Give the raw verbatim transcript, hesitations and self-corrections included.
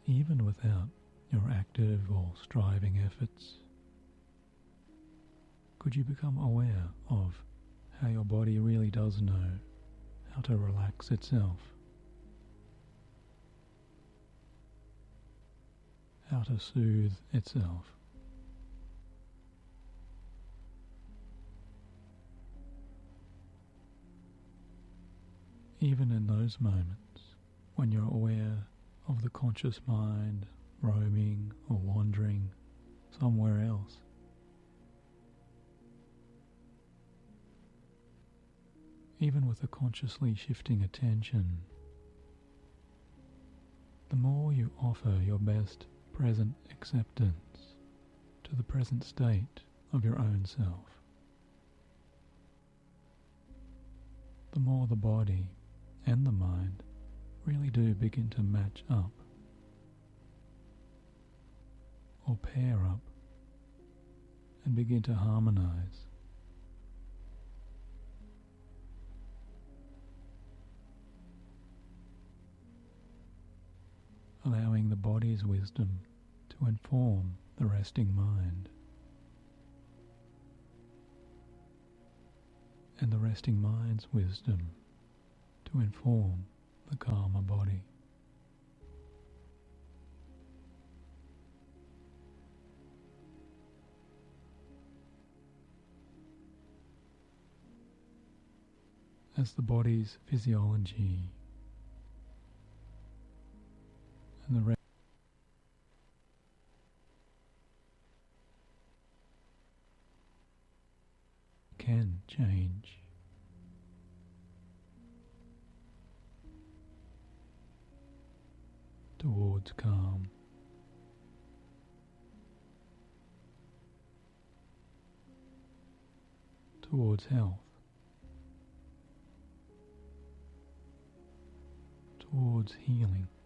even without your active or striving efforts? Could you become aware of how your body really does know how to relax itself, how to soothe itself? Even in those moments when you're aware of the conscious mind roaming or wandering somewhere else, even with a consciously shifting attention, the more you offer your best present acceptance to the present state of your own self, the more the body and the mind really do begin to match up or pair up and begin to harmonize. Allowing the body's wisdom to inform the resting mind, and the resting mind's wisdom to inform the calmer body. As the body's physiology and the rest can change, towards calm, towards health, towards healing.